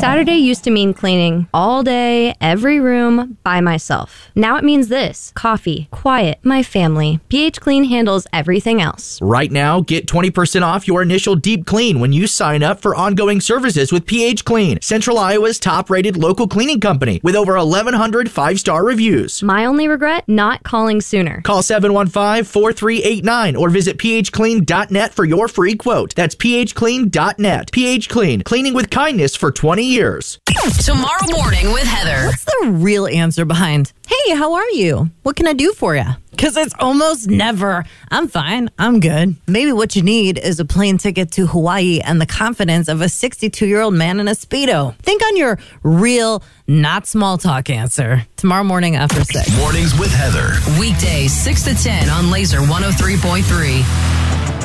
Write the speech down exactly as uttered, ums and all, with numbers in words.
Saturday used to mean cleaning all day, every room, by myself. Now it means this: coffee, quiet, my family. P H Clean handles everything else. Right now, get twenty percent off your initial deep clean when you sign up for ongoing services with P H Clean, Central Iowa's top-rated local cleaning company with over eleven hundred five-star reviews. My only regret? Not calling sooner. Call seven one five, four three eight nine or visit p h clean dot net for your free quote. That's p h clean dot net. P H Clean, cleaning with kindness for twenty years. Tomorrow morning with Heather. What's the real answer behind, hey, how are you? What can I do for you? Because it's almost never, I'm fine, I'm good. Maybe what you need is a plane ticket to Hawaii and the confidence of a sixty-two-year-old man in a Speedo. Think on your real, not small talk answer. Tomorrow morning after six. Mornings with Heather. Weekdays six to ten on Laser one oh three point three.